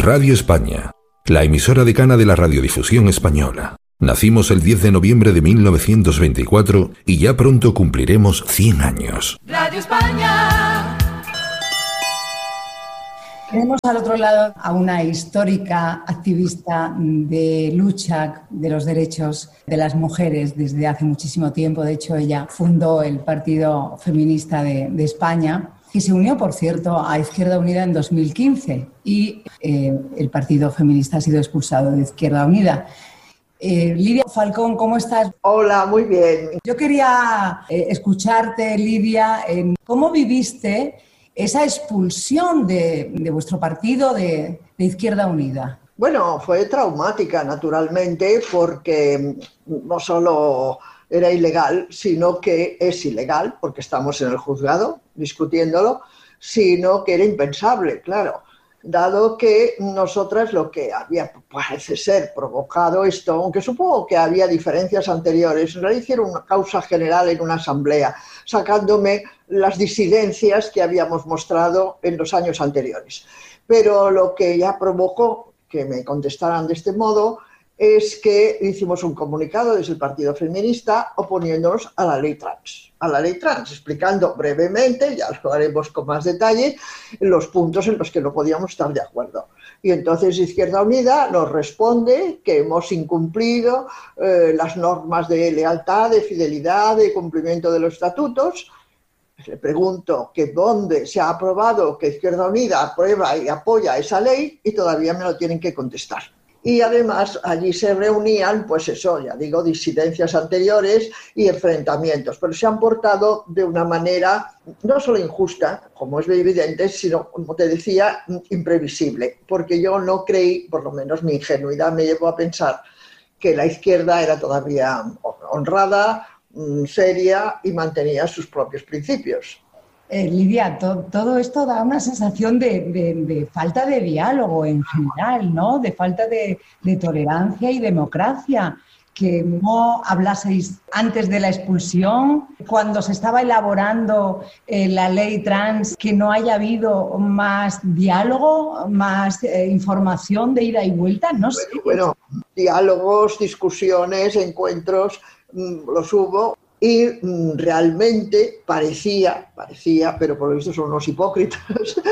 Radio España, la emisora decana de la radiodifusión española. Nacimos el 10 de noviembre de 1924 y ya pronto cumpliremos 100 años. Radio España. Tenemos al otro lado a una histórica activista de lucha de los derechos de las mujeres desde hace muchísimo tiempo. De hecho, ella fundó el Partido Feminista de España, que se unió, por cierto, a Izquierda Unida en 2015 y el Partido Feminista ha sido expulsado de Izquierda Unida. Lidia Falcón, ¿cómo estás? Hola, muy bien. Yo quería escucharte, Lidia, en cómo viviste esa expulsión de vuestro partido de Izquierda Unida. Bueno, fue traumática, naturalmente, porque no solo era ilegal, sino que es ilegal, porque estamos en el juzgado discutiéndolo, sino que era impensable, claro, dado que nosotras lo que había, parece ser, provocado esto, aunque supongo que había diferencias anteriores, en realidad hicieron una causa general en una asamblea, sacándome las disidencias que habíamos mostrado en los años anteriores. Pero lo que ya provocó que me contestaran de este modo es que hicimos un comunicado desde el Partido Feminista oponiéndonos a la ley trans, explicando brevemente, ya lo haremos con más detalle, los puntos en los que no podíamos estar de acuerdo. Y entonces Izquierda Unida nos responde que hemos incumplido las normas de lealtad, de fidelidad, de cumplimiento de los estatutos. Le pregunto que dónde se ha aprobado que Izquierda Unida aprueba y apoya esa ley y todavía me lo tienen que contestar. Y además allí se reunían, pues eso, ya digo, disidencias anteriores y enfrentamientos, pero se han portado de una manera no solo injusta, como es evidente, sino, como te decía, imprevisible, porque yo no creí, por lo menos mi ingenuidad me llevó a pensar que la izquierda era todavía honrada, seria y mantenía sus propios principios. Lidia, todo esto da una sensación de falta de diálogo en general, ¿no? De falta de tolerancia y democracia, que no hablaseis antes de la expulsión, cuando se estaba elaborando la ley trans, que no haya habido más diálogo, más información de ida y vuelta, no sé. Bueno, diálogos, discusiones, encuentros, los hubo. Y realmente parecía, pero por lo visto son unos hipócritas,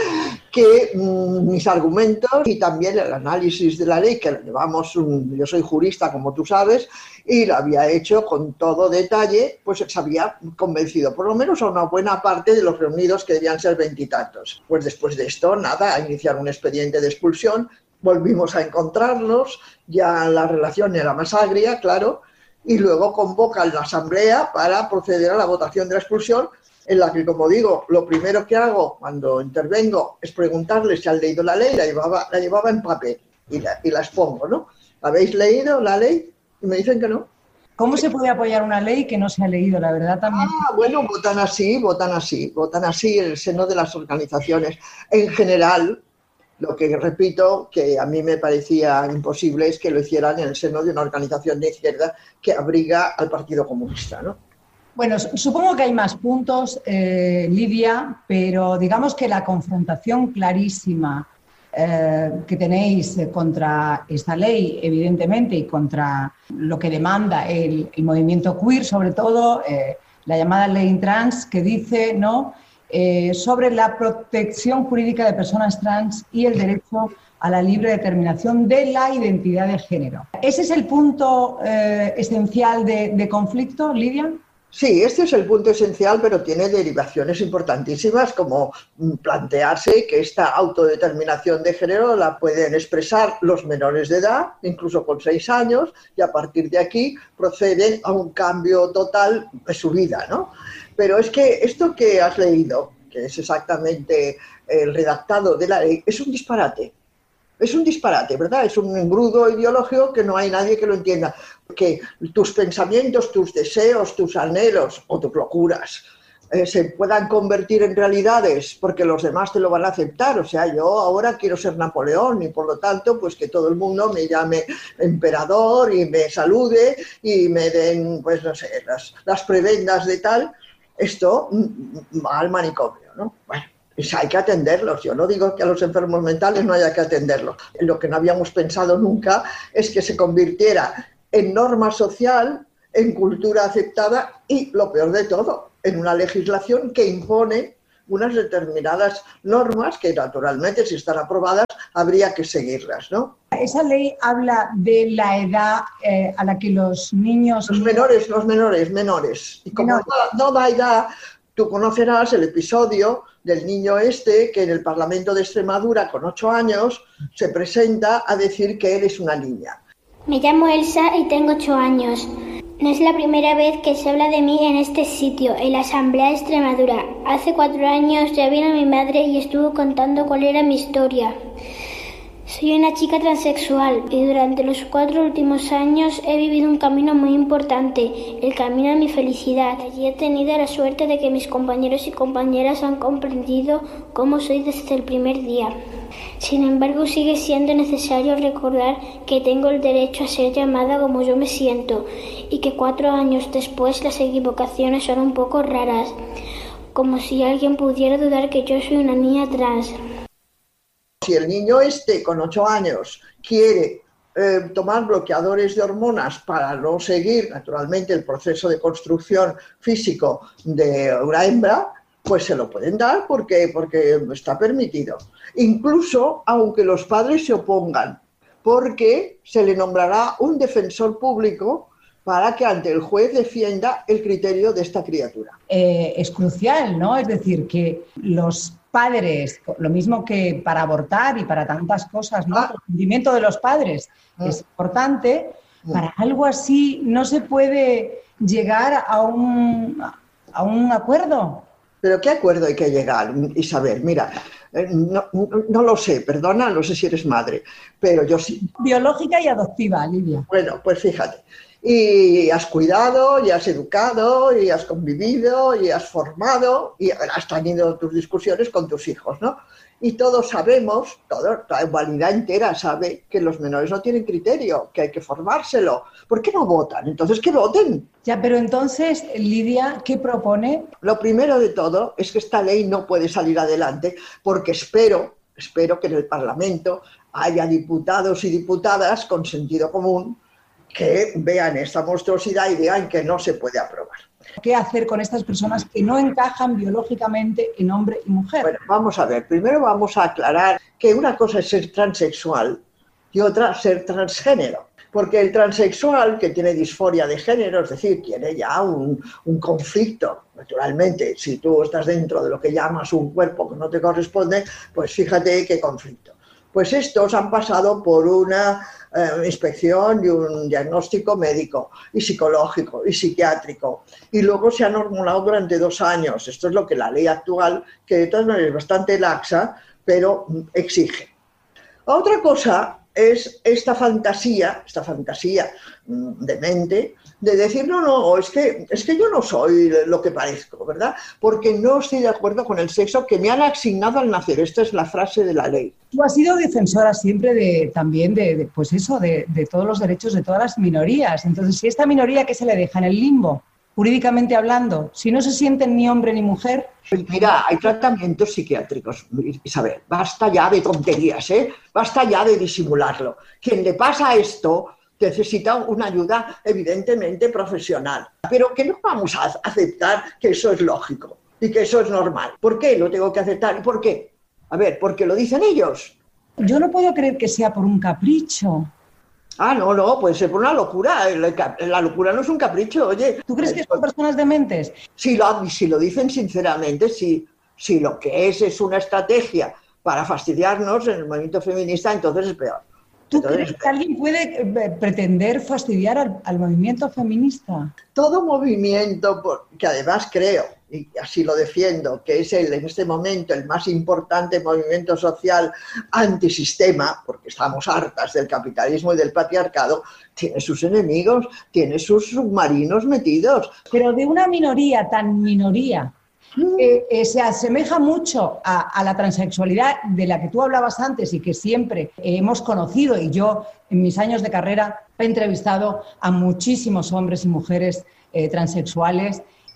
que mis argumentos y también el análisis de la ley, que lo llevamos, yo soy jurista como tú sabes, y lo había hecho con todo detalle, pues se había convencido por lo menos a una buena parte de los reunidos, que debían ser 20 y tantos. Pues después de esto, nada, a iniciar un expediente de expulsión, volvimos a encontrarnos, ya la relación era más agria, claro, y luego convocan la asamblea para proceder a la votación de la expulsión, en la que, como digo, lo primero que hago cuando intervengo es preguntarles si han leído la ley, la llevaba en papel y la expongo, ¿no? ¿Habéis leído la ley? Y me dicen que no. ¿Cómo se puede apoyar una ley que no se ha leído? La verdad también. Bueno, votan así en el seno de las organizaciones. En general, lo que repito, que a mí me parecía imposible, es que lo hicieran en el seno de una organización de izquierda que abriga al Partido Comunista, ¿no? Bueno, supongo que hay más puntos, Lidia, pero digamos que la confrontación clarísima que tenéis contra esta ley, evidentemente, y contra lo que demanda el movimiento queer, sobre todo la llamada ley trans, que dice, ¿no?, sobre la protección jurídica de personas trans y el derecho a la libre determinación de la identidad de género. ¿Ese es el punto esencial de conflicto, Lidia? Sí, este es el punto esencial, pero tiene derivaciones importantísimas, como plantearse que esta autodeterminación de género la pueden expresar los menores de edad, incluso con 6 años, y a partir de aquí proceden a un cambio total de su vida, ¿no? Pero es que esto que has leído, que es exactamente el redactado de la ley, es un disparate. Es un disparate, ¿verdad? Es un embrudo ideológico que no hay nadie que lo entienda. Que tus pensamientos, tus deseos, tus anhelos o tus locuras se puedan convertir en realidades porque los demás te lo van a aceptar. O sea, yo ahora quiero ser Napoleón y por lo tanto, pues que todo el mundo me llame emperador y me salude y me den, pues no sé, las prebendas de tal. Esto va al manicomio, ¿no? Bueno, Hay que atenderlos. Yo no digo que a los enfermos mentales no haya que atenderlos. Lo que no habíamos pensado nunca es que se convirtiera en norma social, en cultura aceptada y, lo peor de todo, en una legislación que impone unas determinadas normas que, naturalmente, si están aprobadas, habría que seguirlas, ¿no? Esa ley habla de la edad a la que los niños... Los menores. Y como no da edad, tú conocerás el episodio del niño este que en el Parlamento de Extremadura, con 8 años, se presenta a decir que él es una niña. Me llamo Elsa y tengo 8 años. No es la primera vez que se habla de mí en este sitio, en la Asamblea de Extremadura. Hace 4 años ya vino mi madre y estuvo contando cuál era mi historia. Soy una chica transexual y durante los 4 últimos años he vivido un camino muy importante, el camino a mi felicidad. Y he tenido la suerte de que mis compañeros y compañeras han comprendido cómo soy desde el primer día. Sin embargo, sigue siendo necesario recordar que tengo el derecho a ser llamada como yo me siento y que 4 años después las equivocaciones son un poco raras, como si alguien pudiera dudar que yo soy una niña trans. Si el niño este con 8 años quiere tomar bloqueadores de hormonas para no seguir naturalmente el proceso de construcción físico de una hembra, pues se lo pueden dar porque está permitido. Incluso aunque los padres se opongan, porque se le nombrará un defensor público para que ante el juez defienda el criterio de esta criatura. Es crucial, ¿no? Es decir, que los padres, lo mismo que para abortar y para tantas cosas, ¿no? El consentimiento de los padres es importante. Para algo así no se puede llegar a un acuerdo. ¿Pero qué acuerdo hay que llegar, Isabel? Mira, no lo sé, perdona, no sé si eres madre, pero yo sí. Biológica y adoptiva, Lidia. Bueno, pues fíjate. Y has cuidado, y has educado, y has convivido, y has formado, y has tenido tus discusiones con tus hijos, ¿no? Y todos sabemos, la humanidad entera sabe que los menores no tienen criterio, que hay que formárselo. ¿Por qué no votan? Entonces, que voten. Ya, pero entonces, Lidia, ¿qué propone? Lo primero de todo es que esta ley no puede salir adelante porque espero que en el Parlamento haya diputados y diputadas con sentido común que vean esta monstruosidad y digan que no se puede aprobar. ¿Qué hacer con estas personas que no encajan biológicamente en hombre y mujer? Bueno, vamos a ver. Primero vamos a aclarar que una cosa es ser transexual y otra ser transgénero. Porque el transexual, que tiene disforia de género, es decir, tiene ya un conflicto, naturalmente, si tú estás dentro de lo que llamas un cuerpo que no te corresponde, pues fíjate qué conflicto. Pues estos han pasado por una inspección y un diagnóstico médico y psicológico y psiquiátrico y luego se han hormonado durante 2 años. Esto es lo que la ley actual, que de todas maneras es bastante laxa, pero exige. Otra cosa es esta fantasía demente de decir, no, es que yo no soy lo que parezco, ¿verdad? Porque no estoy de acuerdo con el sexo que me han asignado al nacer. Esta es la frase de la ley. Tú has sido defensora siempre de todos los derechos de todas las minorías. Entonces, si esta minoría que se le deja en el limbo, jurídicamente hablando, si no se sienten ni hombre ni mujer... Mira, hay tratamientos psiquiátricos, Isabel, basta ya de tonterías, basta ya de disimularlo. Quien le pasa esto necesita una ayuda evidentemente profesional, pero que no vamos a aceptar que eso es lógico y que eso es normal. ¿Por qué lo tengo que aceptar y por qué? A ver, ¿porque lo dicen ellos? Yo no puedo creer que sea por un capricho. No, puede ser por una locura. La locura no es un capricho, oye. ¿Tú crees que son personas dementes? Si lo dicen sinceramente, si lo que es una estrategia para fastidiarnos en el movimiento feminista, entonces es peor. ¿Tú crees que alguien puede pretender fastidiar al movimiento feminista? Todo movimiento, que además creo, y así lo defiendo, que es en este momento el más importante movimiento social antisistema, porque estamos hartas del capitalismo y del patriarcado, tiene sus enemigos, tiene sus submarinos metidos. Pero de una minoría tan minoría, se asemeja mucho a la transexualidad de la que tú hablabas antes y que siempre hemos conocido, y yo en mis años de carrera he entrevistado a muchísimos hombres y mujeres transexuales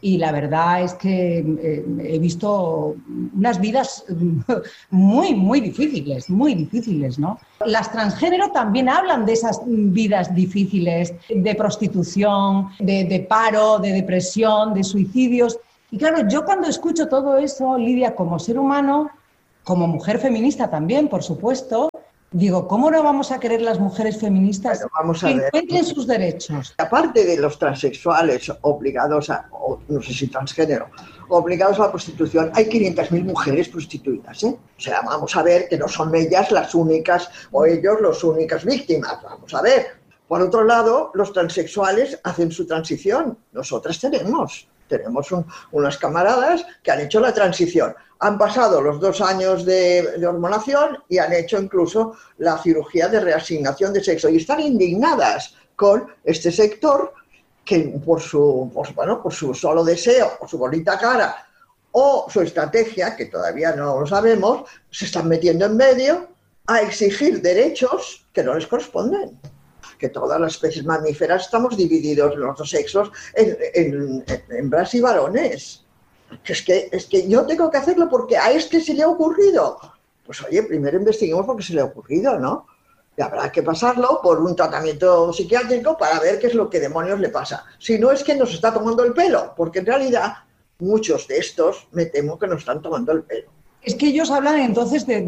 y la verdad es que he visto unas vidas muy, muy difíciles, ¿no? Las transgénero también hablan de esas vidas difíciles, de prostitución, de paro, de depresión, de suicidios. Y claro, yo cuando escucho todo eso, Lidia, como ser humano, como mujer feminista también, por supuesto, digo, ¿cómo no vamos a querer las mujeres feministas que encuentren sus derechos? Aparte de los transexuales obligados o no sé si transgénero, obligados a la prostitución, hay 500.000 mujeres prostituidas, ¿eh? O sea, vamos a ver que no son ellas las únicas o ellos las únicas víctimas, vamos a ver. Por otro lado, los transexuales hacen su transición. Nosotras tenemos unas camaradas que han hecho la transición. Han pasado los 2 años de hormonación y han hecho incluso la cirugía de reasignación de sexo y están indignadas con este sector que por su solo deseo, por su bonita cara o su estrategia, que todavía no lo sabemos, se están metiendo en medio a exigir derechos que no les corresponden. Que todas las especies mamíferas estamos divididos en los 2 sexos en hembras y varones. Es que yo tengo que hacerlo porque a este se le ha ocurrido. Pues oye, primero investiguemos por qué se le ha ocurrido, ¿no? Y habrá que pasarlo por un tratamiento psiquiátrico para ver qué es lo que demonios le pasa. Si no es que nos está tomando el pelo, porque en realidad muchos de estos me temo que nos están tomando el pelo. Es que ellos hablan entonces de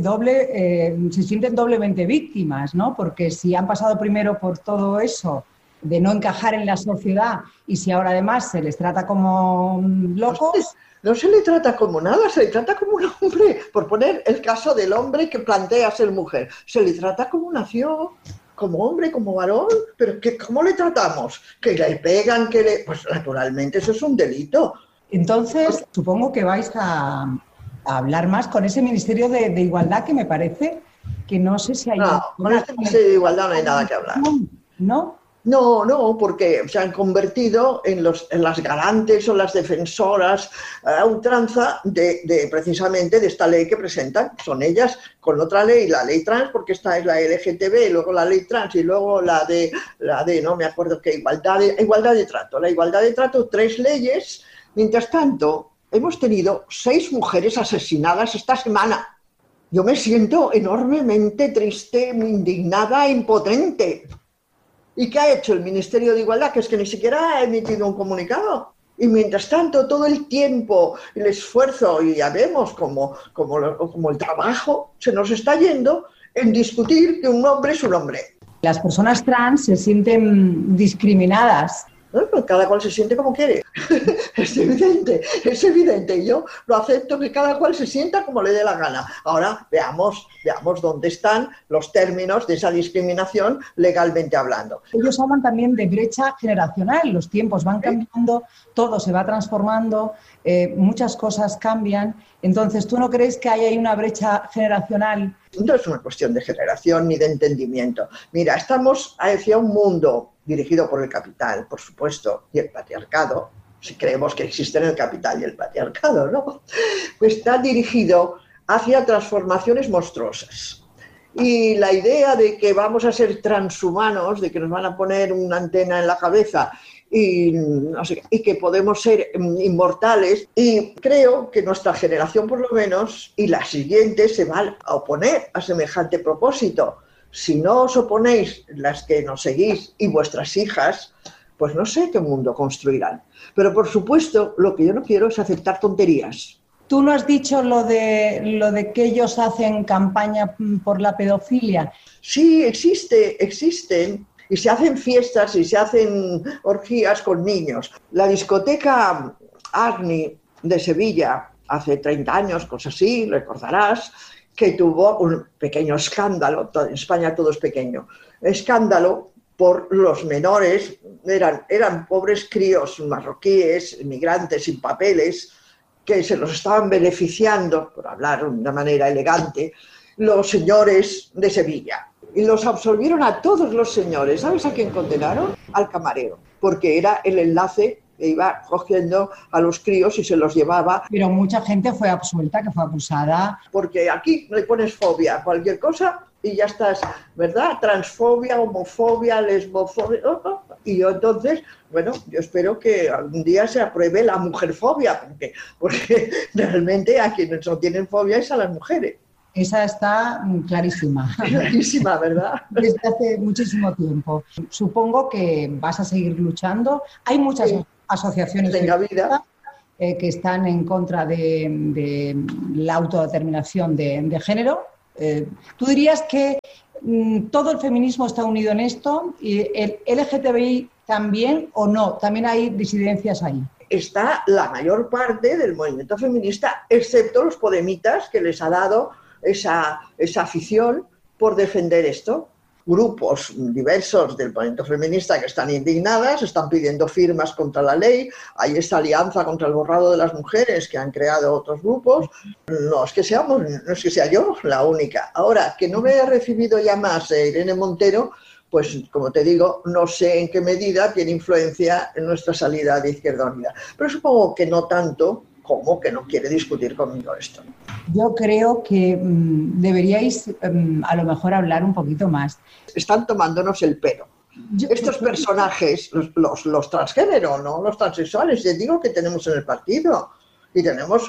se sienten doblemente víctimas, ¿no? Porque si han pasado primero por todo eso, de no encajar en la sociedad, y si ahora además se les trata como locos... No se le trata como nada, se le trata como un hombre. Por poner el caso del hombre que plantea ser mujer, se le trata como nació, como hombre, como varón, pero ¿cómo le tratamos? ¿Que le pegan? Pues naturalmente eso es un delito. Entonces, supongo que vais a hablar más con ese Ministerio de Igualdad, que me parece que no sé si hay... No, con este Ministerio de Igualdad no hay nada que hablar. ¿No? No, porque se han convertido en las garantes o las defensoras a ultranza precisamente de esta ley que presentan. Son ellas con otra ley, la ley trans, porque esta es la LGTB, luego la ley trans y luego la de no me acuerdo qué, igualdad de trato. La igualdad de trato, 3 leyes. Mientras tanto, hemos tenido 6 mujeres asesinadas esta semana. Yo me siento enormemente triste, indignada e impotente. ¿Y qué ha hecho el Ministerio de Igualdad? Que es que ni siquiera ha emitido un comunicado. Y mientras tanto, todo el tiempo, el esfuerzo, y ya vemos como el trabajo se nos está yendo en discutir que un hombre es un hombre. Las personas trans se sienten discriminadas. Pues cada cual se siente como quiere. Es evidente. Yo lo acepto, que cada cual se sienta como le dé la gana. Ahora veamos dónde están los términos de esa discriminación legalmente hablando. Ellos hablan también de brecha generacional. Los tiempos van cambiando, todo se va transformando, muchas cosas cambian. Entonces, ¿tú no crees que hay ahí una brecha generacional? No es una cuestión de generación ni de entendimiento. Mira, estamos hacia un mundo dirigido por el capital, por supuesto, y el patriarcado, si creemos que existen el capital y el patriarcado, ¿no? Pues está dirigido hacia transformaciones monstruosas. Y la idea de que vamos a ser transhumanos, de que nos van a poner una antena en la cabeza y que podemos ser inmortales, y creo que nuestra generación por lo menos y la siguiente se van a oponer a semejante propósito. Si no os oponéis, las que nos seguís y vuestras hijas, pues no sé qué mundo construirán. Pero por supuesto, lo que yo no quiero es aceptar tonterías. ¿Tú no has dicho lo de que ellos hacen campaña por la pedofilia? Sí, existen. Y se hacen fiestas y se hacen orgías con niños. La discoteca Arni de Sevilla, hace 30 años, cosas así, recordarás, que tuvo un pequeño escándalo. En España todo es pequeño. Escándalo por los menores, eran pobres críos marroquíes, inmigrantes sin papeles, que se los estaban beneficiando, por hablar de una manera elegante, los señores de Sevilla. Y los absolvieron a todos los señores. ¿Sabes a quién condenaron? Al camarero, porque era el enlace que iba cogiendo a los críos y se los llevaba. Pero mucha gente fue absuelta, que fue acusada. Porque aquí le pones fobia a cualquier cosa y ya estás, ¿verdad? Transfobia, homofobia, lesbofobia. Y yo entonces, bueno, yo espero que algún día se apruebe la mujerfobia, porque realmente a quienes no tienen fobia es a las mujeres. Esa está clarísima. Clarísima, ¿verdad? Desde hace muchísimo tiempo. Supongo que vas a seguir luchando. Hay muchas asociaciones que están en contra de la autodeterminación de género. ¿Tú dirías que todo el feminismo está unido en esto? ¿Y el LGTBI también o no? ¿También hay disidencias ahí? Está la mayor parte del movimiento feminista, excepto los podemitas que les ha dado esa afición por defender esto. Grupos diversos del movimiento feminista que están indignadas, están pidiendo firmas contra la ley, hay esta alianza contra el borrado de las mujeres que han creado otros grupos. No es que sea yo la única. Ahora, que no me he recibido llamadas de Irene Montero, pues como te digo, no sé en qué medida tiene influencia en nuestra salida de Izquierda Unida. Pero supongo que no tanto como que no quiere discutir conmigo esto. Yo creo que deberíais a lo mejor hablar un poquito más. Están tomándonos el pelo. Estos personajes, los transgénero, ¿no? Los transexuales, les digo que tenemos en el partido. Y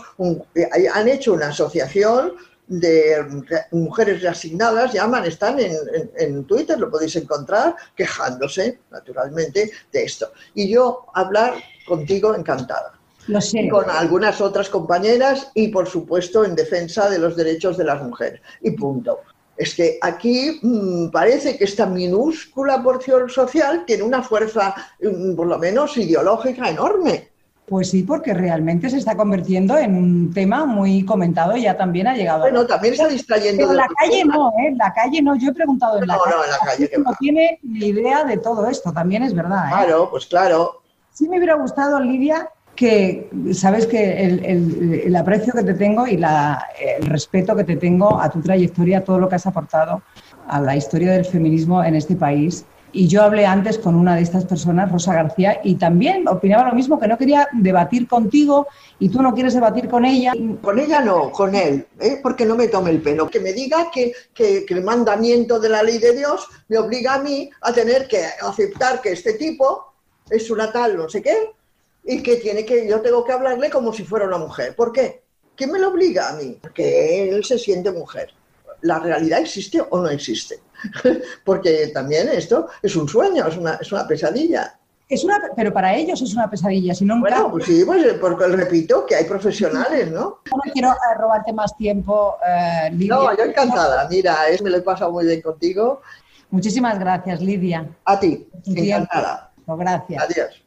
han hecho una asociación de mujeres reasignadas, están en Twitter, lo podéis encontrar, quejándose, naturalmente, de esto. Y yo hablar contigo encantada. Lo sé. Y con algunas otras compañeras y, por supuesto, en defensa de los derechos de las mujeres. Y punto. Es que aquí parece que esta minúscula porción social tiene una fuerza, por lo menos ideológica, enorme. Pues sí, porque realmente se está convirtiendo en un tema muy comentado y ya también ha llegado. Bueno, también está distrayendo. Pero en la calle no, en la calle no. Yo he preguntado en la calle. No, en la calle. No tiene ni idea de todo esto, también es verdad. Claro, pues claro. Sí me hubiera gustado, Lidia, que sabes que el aprecio que te tengo y el respeto que te tengo a tu trayectoria, a todo lo que has aportado a la historia del feminismo en este país. Y yo hablé antes con una de estas personas, Rosa García, y también opinaba lo mismo, que no quería debatir contigo y tú no quieres debatir con ella. Con ella no, con él, porque no me tome el pelo. Que me diga que el mandamiento de la ley de Dios me obliga a mí a tener que aceptar que este tipo es una tal no sé qué, y que yo tengo que hablarle como si fuera una mujer. ¿Por qué? ¿Quién me lo obliga a mí? Porque él se siente mujer. ¿La realidad existe o no existe? Porque también esto es un sueño, es una pesadilla. Pero para ellos es una pesadilla, si no... Bueno, pues sí, porque repito que hay profesionales, ¿no? No quiero robarte más tiempo, Lidia. No, yo encantada. Mira, me lo he pasado muy bien contigo. Muchísimas gracias, Lidia. A ti, encantada. Gracias. Adiós.